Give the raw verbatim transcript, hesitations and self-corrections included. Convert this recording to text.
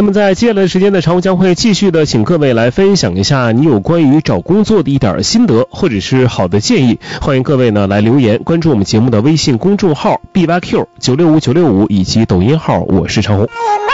么在接下来的时间呢，常务将会继续的请各位来分享一下你有关于找工作的一点心得或者是好的建议。欢迎各位呢来留言，关注我们节目的微信公众号 B Y Q 九六五九六五以及抖音号我是常红。